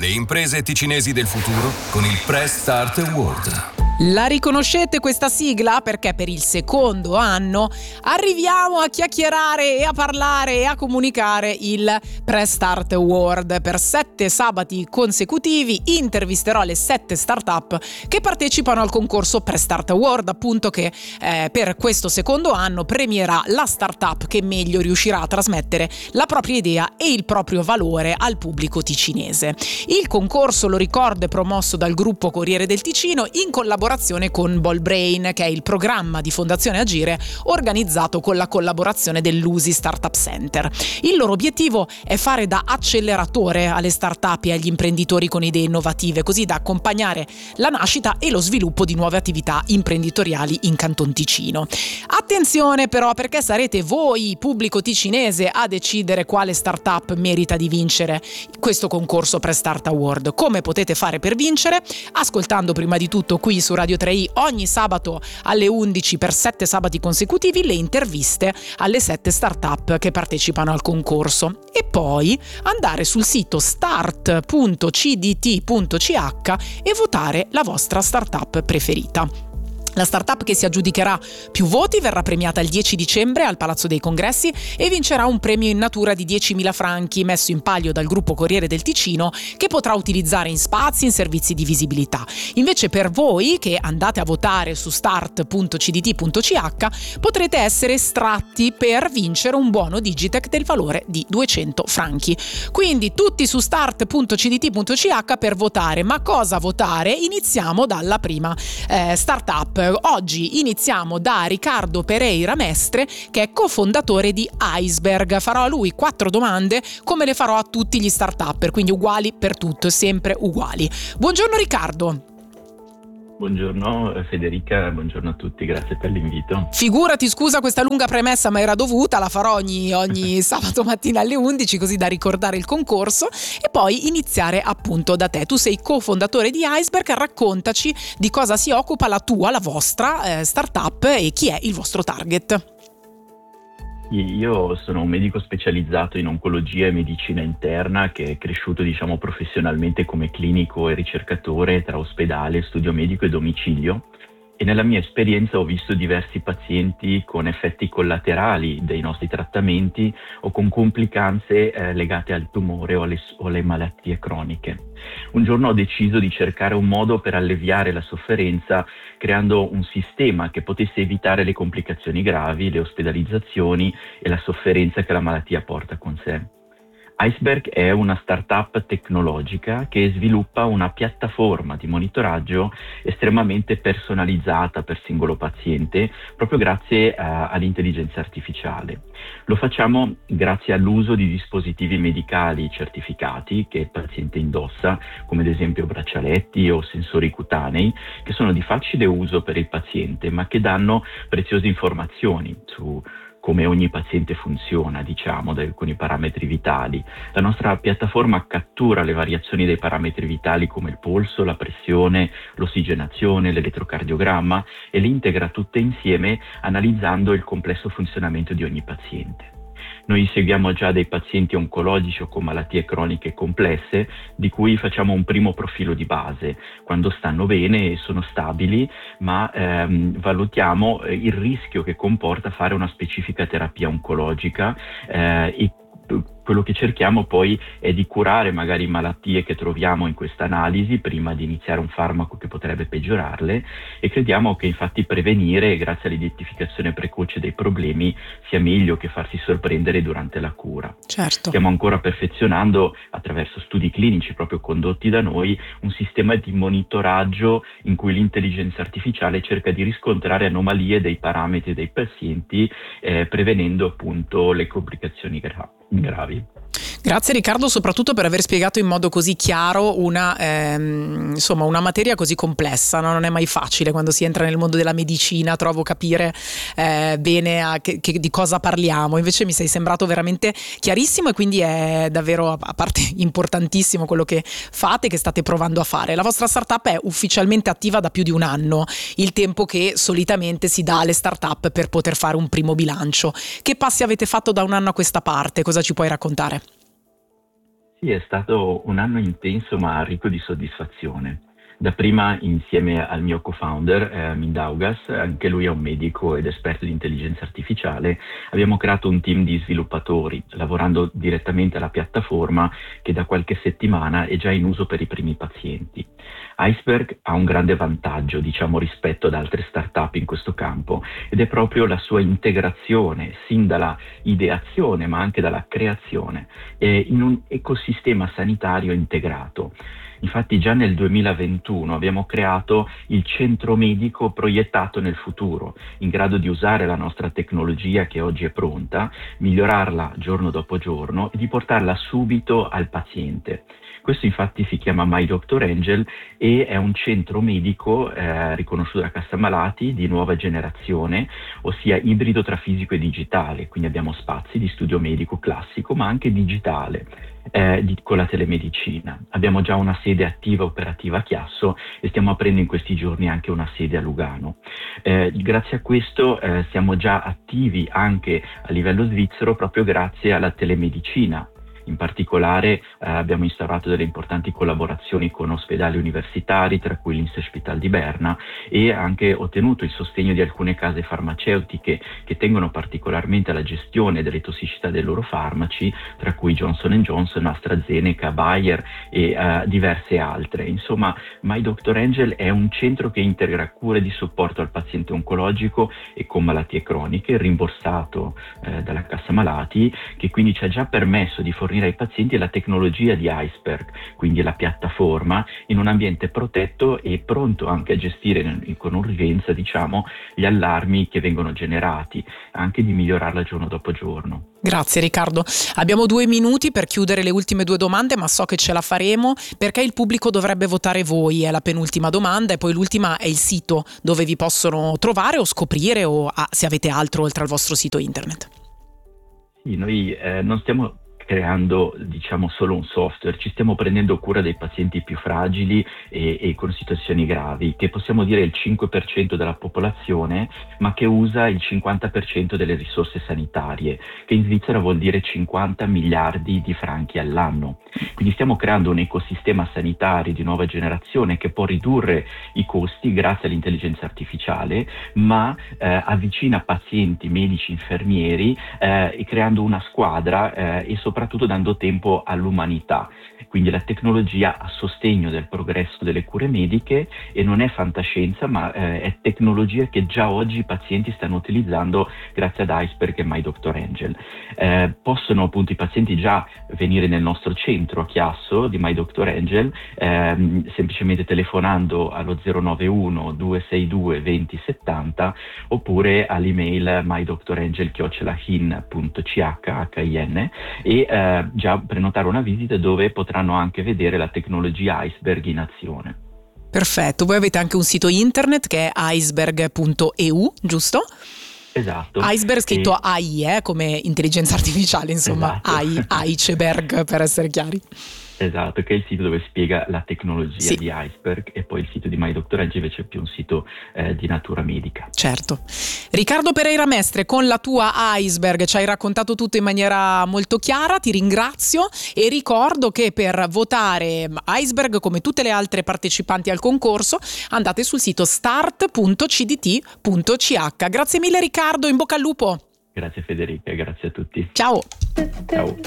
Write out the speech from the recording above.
le imprese ticinesi del futuro con il Press Start Award. La riconoscete questa sigla? Perché per il secondo anno arriviamo a chiacchierare e a parlare e a comunicare il Press Start Award. Per 7 sabati consecutivi intervisterò le 7 startup che partecipano al concorso Press Start Award, appunto, che per questo secondo anno premierà la startup che meglio riuscirà a trasmettere la propria idea e il proprio valore al pubblico ticinese. Il concorso, lo ricordo, è promosso dal gruppo Corriere del Ticino in collaborazione con Ballbrain, che è il programma di Fondazione Agire organizzato con la collaborazione dell'USI Startup Center. Il loro obiettivo è fare da acceleratore alle startup e agli imprenditori con idee innovative, così da accompagnare la nascita e lo sviluppo di nuove attività imprenditoriali in Canton Ticino. Attenzione però, perché sarete voi, pubblico ticinese, a decidere quale startup merita di vincere questo concorso Press Start Award. Come potete fare per vincere? Ascoltando prima di tutto qui su Radio 3i ogni sabato alle 11 per 7 sabati consecutivi le interviste alle 7 startup che partecipano al concorso, e poi andare sul sito start.cdt.ch e votare la vostra startup preferita. La startup che si aggiudicherà più voti verrà premiata il 10 dicembre al Palazzo dei Congressi e vincerà un premio in natura di 10.000 franchi messo in palio dal gruppo Corriere del Ticino, che potrà utilizzare in spazi, in servizi di visibilità. Invece per voi che andate a votare su start.cdt.ch potrete essere estratti per vincere un buono Digitec del valore di 200 franchi. Quindi tutti su start.cdt.ch per votare. Ma cosa votare? Iniziamo dalla prima startup. Oggi iniziamo da Riccardo Pereira Mestre, che è cofondatore di Iceberg. Farò a lui 4 domande come le farò a tutti gli start-upper, quindi uguali per tutto, sempre uguali. Buongiorno Riccardo. Buongiorno Federica, buongiorno a tutti, grazie per l'invito. Figurati, scusa questa lunga premessa, ma era dovuta, la farò ogni sabato mattina alle 11, così da ricordare il concorso e poi iniziare appunto da te. Tu sei cofondatore di Iceberg, raccontaci di cosa si occupa la vostra startup e chi è il vostro target. Io sono un medico specializzato in oncologia e medicina interna che è cresciuto professionalmente come clinico e ricercatore tra ospedale, studio medico e domicilio, e nella mia esperienza ho visto diversi pazienti con effetti collaterali dei nostri trattamenti o con complicanze legate al tumore o alle malattie croniche. Un giorno ho deciso di cercare un modo per alleviare la sofferenza creando un sistema che potesse evitare le complicazioni gravi, le ospedalizzazioni e la sofferenza che la malattia porta con sé. Iceberg è una startup tecnologica che sviluppa una piattaforma di monitoraggio estremamente personalizzata per singolo paziente, proprio grazie all'intelligenza artificiale. Lo facciamo grazie all'uso di dispositivi medicali certificati che il paziente indossa, come ad esempio braccialetti o sensori cutanei, che sono di facile uso per il paziente, ma che danno preziose informazioni su come ogni paziente funziona, con i parametri vitali. La nostra piattaforma cattura le variazioni dei parametri vitali come il polso, la pressione, l'ossigenazione, l'elettrocardiogramma e le integra tutte insieme analizzando il complesso funzionamento di ogni paziente. Noi seguiamo già dei pazienti oncologici o con malattie croniche complesse di cui facciamo un primo profilo di base, quando stanno bene e sono stabili, ma valutiamo il rischio che comporta fare una specifica terapia oncologica e quello che cerchiamo poi è di curare magari malattie che troviamo in questa analisi prima di iniziare un farmaco che potrebbe peggiorarle, e crediamo che infatti prevenire grazie all'identificazione precoce dei problemi sia meglio che farsi sorprendere durante la cura. Certo. Stiamo ancora perfezionando attraverso studi clinici proprio condotti da noi un sistema di monitoraggio in cui l'intelligenza artificiale cerca di riscontrare anomalie dei parametri dei pazienti prevenendo appunto le complicazioni gravi. Grazie Riccardo, soprattutto per aver spiegato in modo così chiaro una materia così complessa, no? Non è mai facile quando si entra nel mondo della medicina, trovo, capire bene di cosa parliamo. Invece mi sei sembrato veramente chiarissimo, e quindi è davvero, a parte importantissimo quello che fate, che state provando a fare. La vostra startup è ufficialmente attiva da più di un anno, il tempo che solitamente si dà alle startup per poter fare un primo bilancio. Che passi avete fatto da un anno a questa parte? Cosa ci puoi raccontare? Sì, è stato un anno intenso ma ricco di soddisfazione. Dapprima insieme al mio co-founder, Mindaugas, anche lui è un medico ed esperto di intelligenza artificiale, abbiamo creato un team di sviluppatori, lavorando direttamente alla piattaforma che da qualche settimana è già in uso per i primi pazienti. Iceberg ha un grande vantaggio, diciamo, rispetto ad altre startup in questo campo, ed è proprio la sua integrazione, sin dalla ideazione ma anche dalla creazione, in un ecosistema sanitario integrato. Infatti già nel 2021 abbiamo creato il centro medico proiettato nel futuro, in grado di usare la nostra tecnologia che oggi è pronta, migliorarla giorno dopo giorno e di portarla subito al paziente. Questo infatti si chiama My Dr. Angel e è un centro medico riconosciuto da Cassamalati di nuova generazione, ossia ibrido tra fisico e digitale, quindi abbiamo spazi di studio medico classico ma anche digitale. Con la telemedicina. Abbiamo già una sede attiva operativa a Chiasso e stiamo aprendo in questi giorni anche una sede a Lugano. Grazie a questo siamo già attivi anche a livello svizzero proprio grazie alla telemedicina. In particolare abbiamo instaurato delle importanti collaborazioni con ospedali universitari, tra cui l'Inselspital di Berna, e anche ottenuto il sostegno di alcune case farmaceutiche che tengono particolarmente alla gestione delle tossicità dei loro farmaci, tra cui Johnson & Johnson, AstraZeneca, Bayer e diverse altre. Insomma, My Dr. Angel è un centro che integra cure di supporto al paziente oncologico e con malattie croniche, rimborsato dalla Cassa Malati, che quindi ci ha già permesso di fornire ai pazienti la tecnologia di Iceberg, quindi la piattaforma, in un ambiente protetto e pronto anche a gestire con urgenza, diciamo, gli allarmi che vengono generati, anche di migliorarla giorno dopo giorno. Grazie Riccardo. Abbiamo 2 minuti per chiudere le ultime 2 domande, ma so che ce la faremo. Perché il pubblico dovrebbe votare voi? È la penultima domanda, e poi l'ultima è il sito dove vi possono trovare o scoprire, o se avete altro oltre al vostro sito internet. Sì, noi non stiamo creando, diciamo, solo un software, ci stiamo prendendo cura dei pazienti più fragili e con situazioni gravi, che possiamo dire il 5% della popolazione, ma che usa il 50% delle risorse sanitarie, che in Svizzera vuol dire 50 miliardi di franchi all'anno. Quindi stiamo creando un ecosistema sanitario di nuova generazione che può ridurre i costi grazie all'intelligenza artificiale, ma avvicina pazienti, medici, infermieri, e creando una squadra e soprattutto dando tempo all'umanità. Quindi la tecnologia a sostegno del progresso delle cure mediche, e non è fantascienza, ma è tecnologia che già oggi i pazienti stanno utilizzando grazie ad Iceberg e My Dr. Angel. Possono appunto i pazienti già venire nel nostro centro a Chiasso di My Dr. Angel, semplicemente telefonando allo 091 262 2070 oppure all'email mydrangel@hin.ch e già prenotare una visita dove potranno anche vedere la tecnologia Iceberg in azione. Perfetto, voi avete anche un sito internet che è iceberg.eu, giusto? Esatto. Iceberg scritto AI, come intelligenza artificiale, insomma, esatto. Iceberg per essere chiari. Esatto, che è il sito dove spiega la tecnologia Sì. di Iceberg, e poi il sito di My Dr. Angel invece è più un sito di natura medica. Certo. Riccardo Pereira Mestre, con la tua Iceberg ci hai raccontato tutto in maniera molto chiara, ti ringrazio e ricordo che per votare Iceberg, come tutte le altre partecipanti al concorso, andate sul sito start.cdt.ch. Grazie mille Riccardo, in bocca al lupo. Grazie Federica, grazie a tutti. Ciao. Ciao.